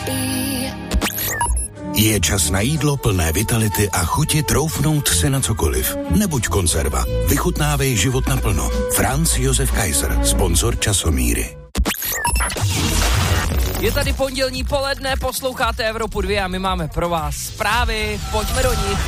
Je čas na jídlo plné vitality a chuti troufnout si na cokoliv. Nebuď konzerva. Vychutnávej život naplno. Franz Josef Kaiser, sponzor Časomíry. Je tady pondělní poledne, posloucháte Evropu 2 a my máme pro vás zprávy. Pojďme do nich.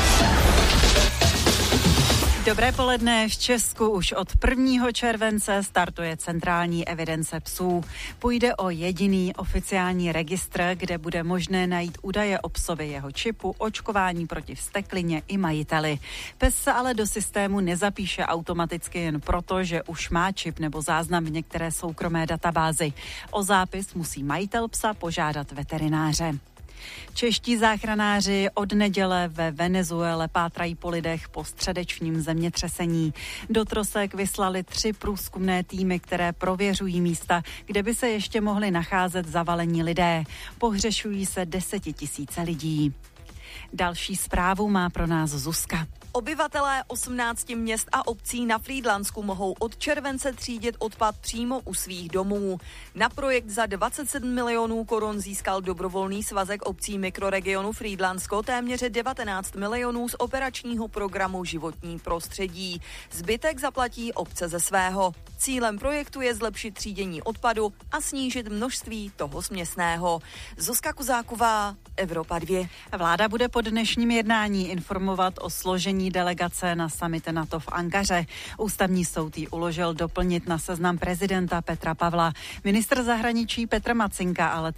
Dobré poledne. V Česku už od 1. července startuje centrální evidence psů. Půjde o jediný oficiální registr, kde bude možné najít údaje o psovi, jeho čipu, očkování proti vzteklině i majiteli. Pes se ale do systému nezapíše automaticky jen proto, že už má čip nebo záznam v některé soukromé databázi. O zápis musí majitel psa požádat veterináře. Čeští záchranáři od neděle ve Venezuele pátrají po lidech po středečním zemětřesení. Do trosek vyslali 3 průzkumné týmy, které prověřují místa, kde by se ještě mohli nacházet zavalení lidé. Pohřešují se 10 000 lidí. Další zprávu má pro nás Zuzka. Obyvatelé 18 měst a obcí na Frýdlansku mohou od července třídit odpad přímo u svých domů. Na projekt za 27 milionů korun získal dobrovolný svazek obcí mikroregionu Frýdlansko téměř 19 milionů z operačního programu Životní prostředí. Zbytek zaplatí obce ze svého. Cílem projektu je zlepšit třídění odpadu a snížit množství toho směsného. Zuzka Kuzáková, Evropa 2. Vláda bude po dnešním jednání informovat o složení delegace na summit NATO v Ankaře. Ústavní soud ji uložil doplnit na seznam prezidenta Petra Pavla. Ministr zahraničí Petr Macinka ale